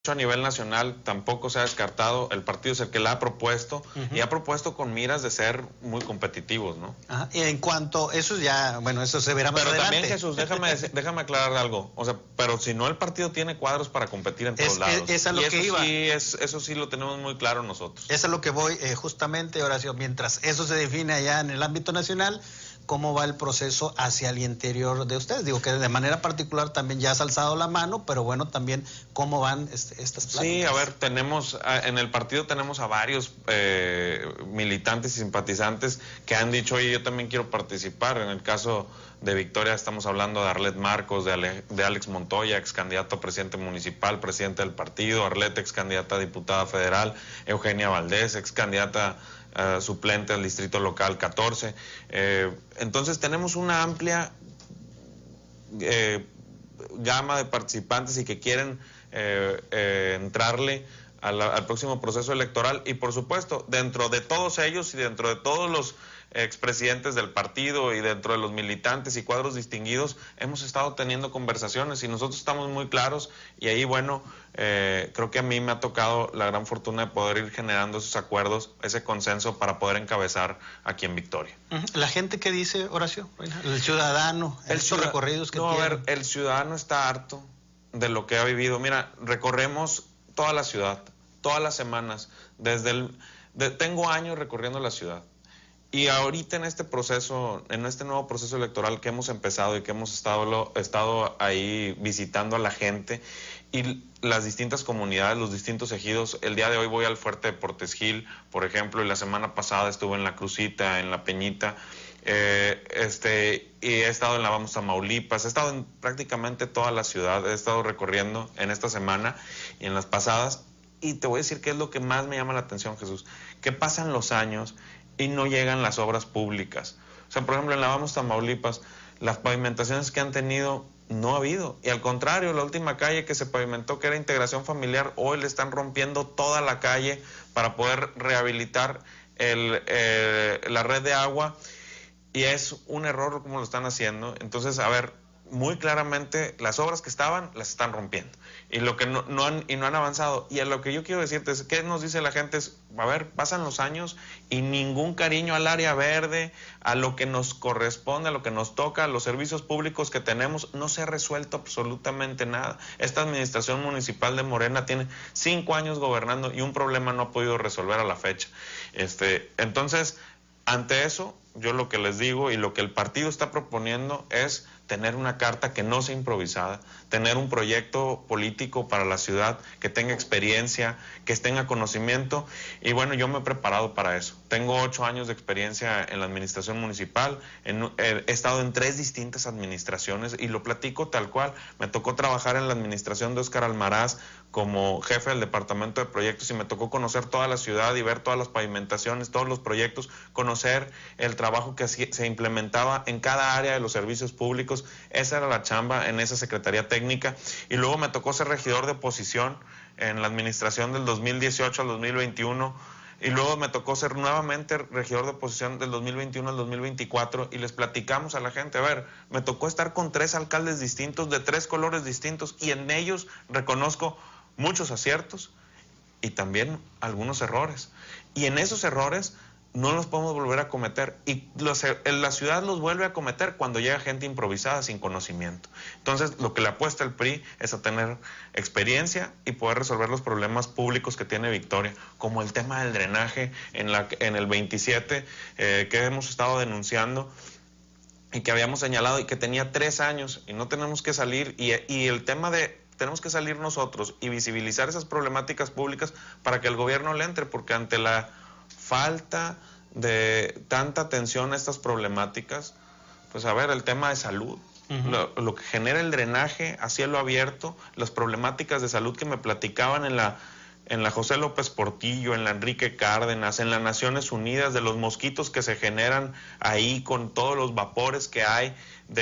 a nivel nacional tampoco se ha descartado, el partido es el que la ha propuesto y ha propuesto con miras de ser muy competitivos, ¿no? Ajá. Y en cuanto, eso ya, bueno, eso se verá más adelante. Pero también, Jesús, déjame aclarar algo, o sea, pero si no, el partido tiene cuadros para competir en todos lados. Es a lo que iba. Eso sí lo tenemos muy claro nosotros. Es a lo que voy, justamente, Horacio, mientras eso se define allá en el ámbito nacional, ¿cómo va el proceso hacia el interior de ustedes? Digo que de manera particular también ya has alzado la mano, pero bueno, también cómo van estas pláticas. Sí, a ver, en el partido tenemos a varios militantes y simpatizantes que han dicho, oye, yo también quiero participar. En el caso de Victoria estamos hablando de Arlet Marcos, de Alex Montoya, ex candidato a presidente municipal, presidente del partido, Arlet, ex candidata a diputada federal, Eugenia Valdés, ex candidata suplente al distrito local 14. Entonces tenemos una amplia gama de participantes y que quieren entrarle al próximo proceso electoral, y por supuesto dentro de todos ellos y dentro de todos los expresidentes del partido y dentro de los militantes y cuadros distinguidos hemos estado teniendo conversaciones y nosotros estamos muy claros, y ahí bueno, creo que a mí me ha tocado la gran fortuna de poder ir generando esos acuerdos, ese consenso para poder encabezar aquí en Victoria. ¿La gente qué dice, Horacio? El ciudadano, estos recorridos que tiene. A ver, el ciudadano está harto de lo que ha vivido. Mira, recorremos toda la ciudad, todas las semanas, tengo años recorriendo la ciudad. Y ahorita en este proceso, en este nuevo proceso electoral que hemos empezado y que hemos estado ahí visitando a la gente y las distintas comunidades, los distintos ejidos, el día de hoy voy al Fuerte de Portesgil, por ejemplo, y la semana pasada estuve en La Crucita, en La Peñita, y he estado en la Vamos Tamaulipas, he estado en prácticamente toda la ciudad, he estado recorriendo en esta semana y en las pasadas, y te voy a decir qué es lo que más me llama la atención, Jesús, que pasan los años y no llegan las obras públicas. O sea, por ejemplo, en la Vamos Tamaulipas, las pavimentaciones que han tenido no ha habido, y al contrario, la última calle que se pavimentó, que era Integración Familiar, hoy le están rompiendo toda la calle para poder rehabilitar la red de agua, y es un error como lo están haciendo. Entonces, a ver, muy claramente las obras que estaban las están rompiendo y lo que no han avanzado. Y a lo que yo quiero decirte es, ¿qué nos dice la gente? Es, a ver, pasan los años y ningún cariño al área verde, a lo que nos corresponde, a lo que nos toca, a los servicios públicos que tenemos, no se ha resuelto absolutamente nada. Esta administración municipal de Morena tiene 5 años gobernando y un problema no ha podido resolver a la fecha. Entonces, ante eso, yo lo que les digo y lo que el partido está proponiendo es tener una carta que no sea improvisada, tener un proyecto político para la ciudad que tenga experiencia, que tenga conocimiento, y bueno, yo me he preparado para eso. Tengo 8 años de experiencia en la administración municipal, he estado en 3 distintas administraciones y lo platico tal cual. Me tocó trabajar en la administración de Óscar Almaraz como jefe del departamento de proyectos y me tocó conocer toda la ciudad y ver todas las pavimentaciones, todos los proyectos, conocer el trabajo que se implementaba en cada área de los servicios públicos. Esa era la chamba en esa Secretaría Técnica, y luego me tocó ser regidor de oposición en la administración del 2018 al 2021, y luego me tocó ser nuevamente regidor de oposición del 2021 al 2024, y les platicamos a la gente, a ver, me tocó estar con 3 alcaldes distintos, de 3 colores distintos, y en ellos reconozco muchos aciertos y también algunos errores, y en esos errores no los podemos volver a cometer, y la ciudad los vuelve a cometer cuando llega gente improvisada sin conocimiento. Entonces, lo que le apuesta el PRI es a tener experiencia y poder resolver los problemas públicos que tiene Victoria, como el tema del drenaje en el 27, que hemos estado denunciando y que habíamos señalado y que tenía 3 años y no tenemos que salir, y el tema de tenemos que salir nosotros y visibilizar esas problemáticas públicas para que el gobierno le entre, porque ante la falta de tanta atención a estas problemáticas, pues a ver, el tema de salud, lo que genera el drenaje a cielo abierto, las problemáticas de salud que me platicaban en la José López Portillo, en la Enrique Cárdenas, en las Naciones Unidas, de los mosquitos que se generan ahí con todos los vapores que hay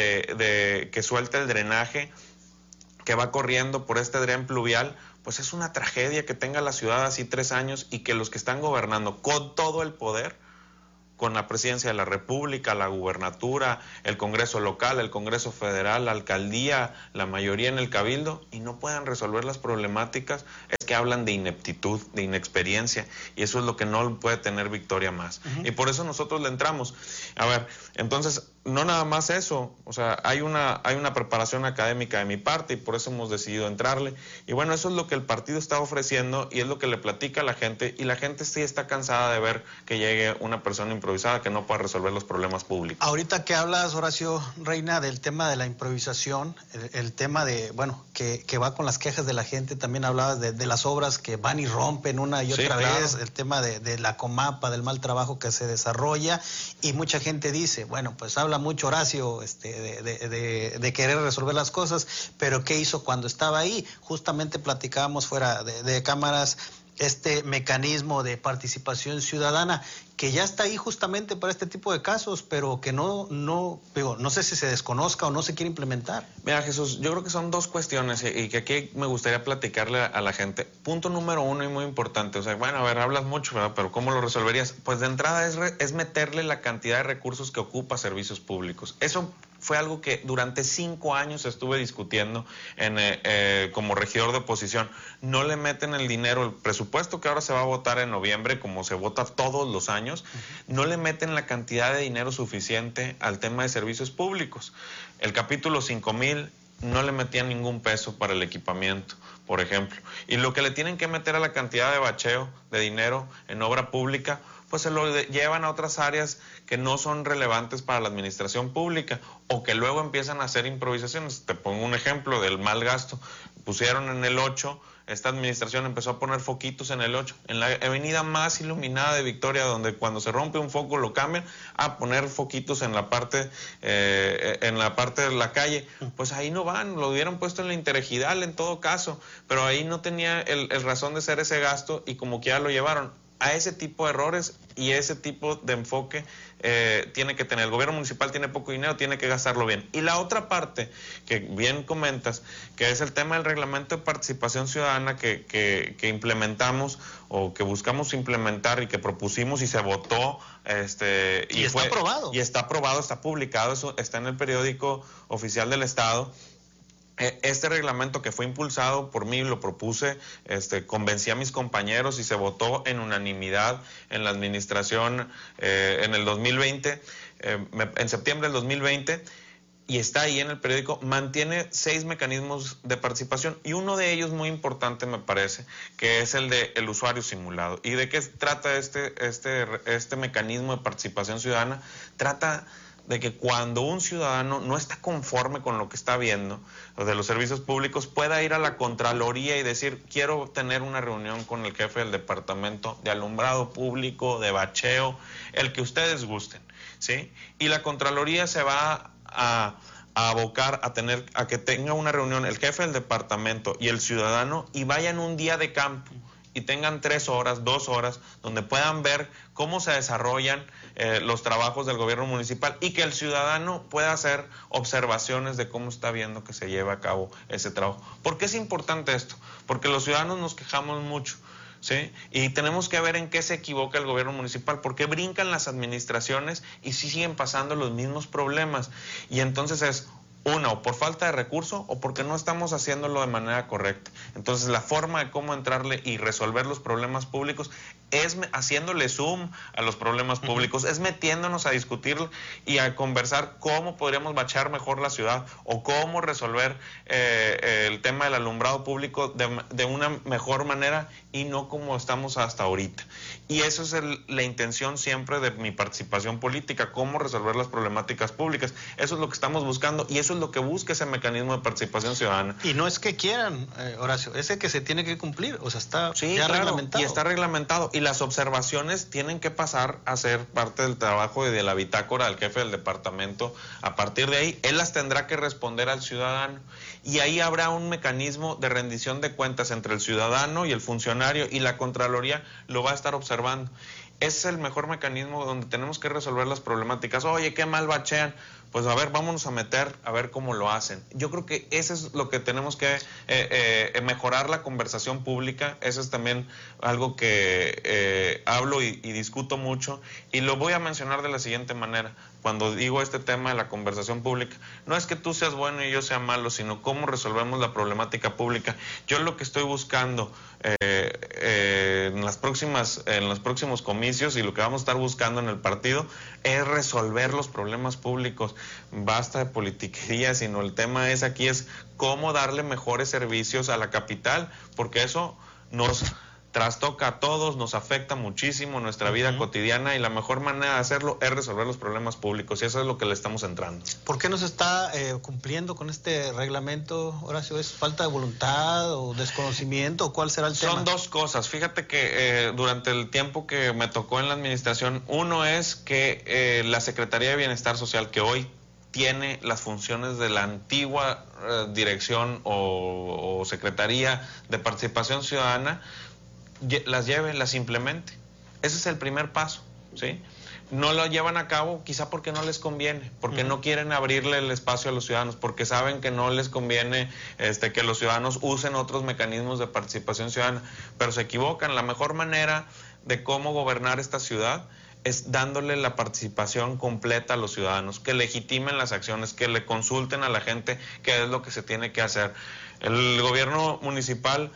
que suelta el drenaje, que va corriendo por este dren pluvial. Pues es una tragedia que tenga la ciudad así 3 años y que los que están gobernando con todo el poder con la presidencia de la República, la gubernatura, el Congreso local, el Congreso federal, la alcaldía, la mayoría en el cabildo, y no puedan resolver las problemáticas, es que hablan de ineptitud, de inexperiencia, y eso es lo que no puede tener Victoria más. Y por eso nosotros le entramos. A ver, entonces, no nada más eso, o sea, hay una preparación académica de mi parte y por eso hemos decidido entrarle. Y bueno, eso es lo que el partido está ofreciendo y es lo que le platica a la gente, y la gente sí está cansada de ver que llegue una persona improvisada que no pueda resolver los problemas públicos. Ahorita que hablas, Horacio Reina, del tema de la improvisación, el tema de, bueno, que va con las quejas de la gente, también hablabas de las obras que van y rompen una y otra vez, el tema de la Comapa, del mal trabajo que se desarrolla, y mucha gente dice, bueno, pues habla mucho Horacio de querer resolver las cosas, pero ¿qué hizo cuando estaba ahí? Justamente platicábamos fuera de cámaras este mecanismo de participación ciudadana que ya está ahí justamente para este tipo de casos, pero que no sé si se desconozca o no se quiere implementar. Mira, Jesús, yo creo que son dos cuestiones y que aquí me gustaría platicarle a la gente. Punto número uno y muy importante, o sea, bueno, a ver, hablas mucho, ¿verdad? Pero ¿cómo lo resolverías? Pues de entrada es meterle la cantidad de recursos que ocupa servicios públicos. Eso fue algo que durante 5 años estuve discutiendo como regidor de oposición. No le meten el dinero, el presupuesto que ahora se va a votar en noviembre, como se vota todos los años, no le meten la cantidad de dinero suficiente al tema de servicios públicos. El capítulo 5000 no le metían ningún peso para el equipamiento, por ejemplo. Y lo que le tienen que meter a la cantidad de bacheo de dinero en obra pública, pues se lo llevan a otras áreas que no son relevantes para la administración pública o que luego empiezan a hacer improvisaciones. Te pongo un ejemplo del mal gasto. Pusieron en el 8, esta administración empezó a poner foquitos en el 8, en la avenida más iluminada de Victoria, donde cuando se rompe un foco lo cambian, a poner foquitos en la parte de la calle. Pues ahí no van, lo hubieran puesto en la interregional en todo caso, pero ahí no tenía el razón de ser ese gasto y como que ya lo llevaron. A ese tipo de errores y ese tipo de enfoque tiene que tener. El gobierno municipal tiene poco dinero, tiene que gastarlo bien. Y la otra parte que bien comentas, que es el tema del reglamento de participación ciudadana que implementamos o que buscamos implementar y que propusimos y se votó. Y está aprobado. Y está aprobado, está publicado, eso está en el periódico oficial del Estado. Este reglamento que fue impulsado por mí, lo propuse, convencí a mis compañeros y se votó en unanimidad en la administración en el 2020, en septiembre del 2020, y está ahí en el periódico. Mantiene 6 mecanismos de participación y uno de ellos muy importante me parece, que es el de el usuario simulado. ¿Y de qué trata este mecanismo de participación ciudadana? Trata de que cuando un ciudadano no está conforme con lo que está viendo de los servicios públicos, pueda ir a la Contraloría y decir, quiero tener una reunión con el jefe del departamento de alumbrado público, de bacheo, el que ustedes gusten, ¿sí? Y la Contraloría se va a abocar a que tenga una reunión el jefe del departamento y el ciudadano y vayan un día de campo y tengan 3 horas, 2 horas, donde puedan ver cómo se desarrollan los trabajos del gobierno municipal y que el ciudadano pueda hacer observaciones de cómo está viendo que se lleva a cabo ese trabajo. ¿Por qué es importante esto? Porque los ciudadanos nos quejamos mucho, ¿sí? Y tenemos que ver en qué se equivoca el gobierno municipal, porque brincan las administraciones y siguen pasando los mismos problemas. Y entonces es una, o por falta de recurso o porque no estamos haciéndolo de manera correcta. Entonces la forma de cómo entrarle y resolver los problemas públicos es haciéndole zoom a los problemas públicos, es metiéndonos a discutir y a conversar cómo podríamos bachear mejor la ciudad o cómo resolver el tema del alumbrado público de una mejor manera y no como estamos hasta ahorita. Y eso es la intención siempre de mi participación política, cómo resolver las problemáticas públicas. Eso es lo que estamos buscando y eso es lo que busca ese mecanismo de participación ciudadana. Y no es que quieran, Horacio, es el que se tiene que cumplir, o sea, está ya reglamentado. Y está reglamentado. Y las observaciones tienen que pasar a ser parte del trabajo y de la bitácora del jefe del departamento. A partir de ahí, él las tendrá que responder al ciudadano. Y ahí habrá un mecanismo de rendición de cuentas entre el ciudadano y el funcionario, y la Contraloría lo va a estar observando. Ese es el mejor mecanismo donde tenemos que resolver las problemáticas. Oye, qué mal bachean. pues a ver, vámonos a meter a ver cómo lo hacen. Yo creo que eso es lo que tenemos que mejorar, la conversación pública. Eso es también algo que hablo y discuto mucho, y lo voy a mencionar de la siguiente manera. Cuando digo este tema de la conversación pública, no es que tú seas bueno y yo sea malo, sino cómo resolvemos la problemática pública. Yo lo que estoy buscando en los próximos comicios, y lo que vamos a estar buscando en el partido, es resolver los problemas públicos. Basta de politiquería, sino el tema aquí es cómo darle mejores servicios a la capital, porque eso nos trastoca a todos, nos afecta muchísimo nuestra vida cotidiana, y la mejor manera de hacerlo es resolver los problemas públicos, y eso es lo que le estamos entrando. ¿Por qué no se está cumpliendo con este reglamento, Horacio? ¿Es falta de voluntad o desconocimiento, o cuál será el tema? Son dos cosas. Fíjate que durante el tiempo que me tocó en la administración, uno es que la Secretaría de Bienestar Social, que hoy tiene las funciones de la antigua dirección o Secretaría de Participación Ciudadana, las implemente. Ese es el primer paso, ¿sí? No lo llevan a cabo quizá porque no les conviene, porque no quieren abrirle el espacio a los ciudadanos, porque saben que no les conviene que los ciudadanos usen otros mecanismos de participación ciudadana, pero se equivocan. La mejor manera de cómo gobernar esta ciudad es dándole la participación completa a los ciudadanos, que legitimen las acciones, que le consulten a la gente qué es lo que se tiene que hacer. El gobierno municipal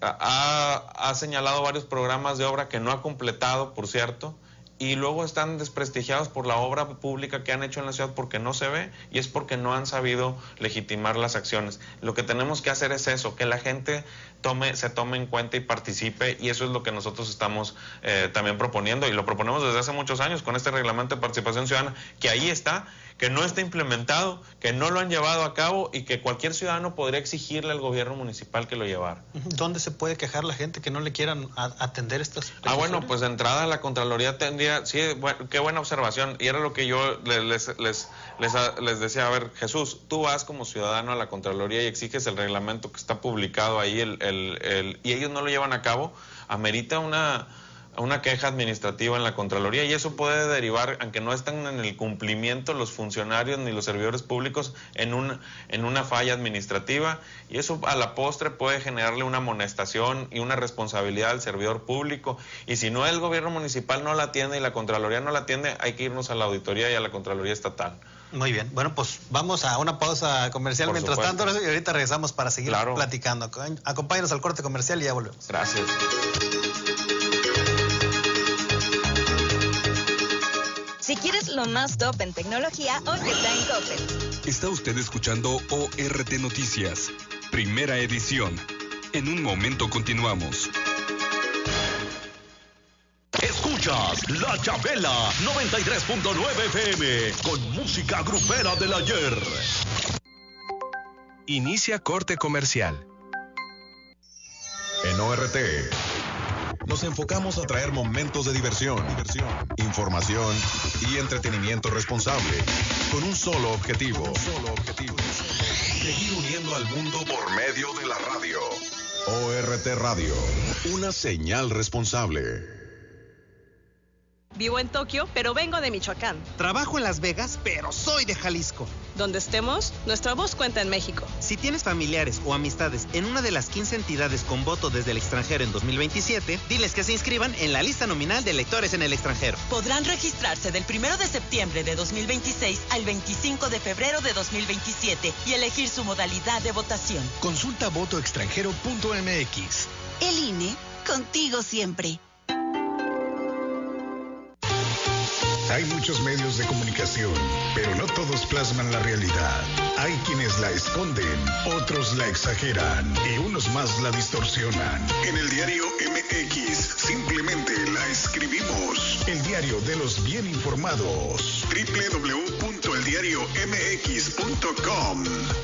ha señalado varios programas de obra que no ha completado, por cierto, y luego están desprestigiados por la obra pública que han hecho en la ciudad porque no se ve, y es porque no han sabido legitimar las acciones. Lo que tenemos que hacer es eso, que la gente se tome en cuenta y participe, y eso es lo que nosotros estamos también proponiendo, y lo proponemos desde hace muchos años con este reglamento de participación ciudadana, que ahí está, que no está implementado, que no lo han llevado a cabo, y que cualquier ciudadano podría exigirle al gobierno municipal que lo llevara. ¿Dónde se puede quejar la gente que no le quieran atender estas peticiones? Bueno, pues de entrada la Contraloría tendría, sí, bueno, qué buena observación, y era lo que yo les decía. A ver, Jesús, tú vas como ciudadano a la Contraloría y exiges el reglamento que está publicado ahí, y ellos no lo llevan a cabo, amerita una queja administrativa en la Contraloría, y eso puede derivar, aunque no están en el cumplimiento los funcionarios ni los servidores públicos, en una falla administrativa, y eso a la postre puede generarle una amonestación y una responsabilidad al servidor público, y si no, el gobierno municipal no la atiende y la Contraloría no la atiende, hay que irnos a la auditoría y a la Contraloría estatal. Muy bien, bueno, pues vamos a una pausa comercial mientras tanto, y ahorita regresamos para seguir platicando. Acompáñanos al corte comercial y ya volvemos. Gracias. Si quieres lo más top en tecnología, hoy está en Coppel. Está usted escuchando ORT Noticias, primera edición. En un momento continuamos. Escuchas La Chabela 93.9 FM con música grupera del ayer. Inicia corte comercial. En ORT nos enfocamos a traer momentos de diversión, información y entretenimiento responsable, con un solo objetivo. Seguir uniendo al mundo por medio de la radio. ORT Radio, una señal responsable. Vivo en Tokio, pero vengo de Michoacán. Trabajo en Las Vegas, pero soy de Jalisco. Donde estemos, nuestra voz cuenta en México. Si tienes familiares o amistades en una de las 15 entidades con voto desde el extranjero en 2027, diles que se inscriban en la lista nominal de electores en el extranjero. Podrán registrarse del 1 de septiembre de 2026 al 25 de febrero de 2027 y elegir su modalidad de votación. Consulta votoextranjero.mx. El INE, contigo siempre. Hay muchos medios de comunicación, pero no todos plasman la realidad. Hay quienes la esconden, otros la exageran y unos más la distorsionan. En el diario MX simplemente la escribimos. El diario de los bien informados. www.eldiariomx.com.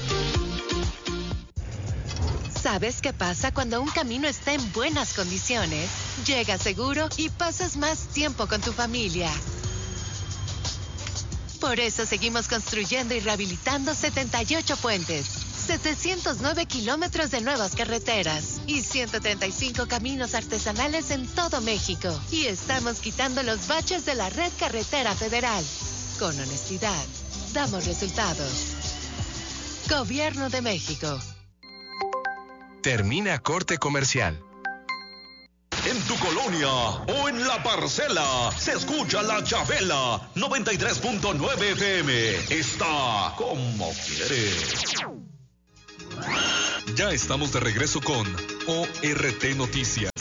¿Sabes qué pasa cuando un camino está en buenas condiciones? Llegas seguro y pasas más tiempo con tu familia. Por eso seguimos construyendo y rehabilitando 78 puentes, 709 kilómetros de nuevas carreteras y 135 caminos artesanales en todo México. Y estamos quitando los baches de la red carretera federal. Con honestidad, damos resultados. Gobierno de México. Termina corte comercial. En tu colonia o en la parcela se escucha la Chabela 93.9 FM. Está como quiere. Ya estamos de regreso con ORT Noticias.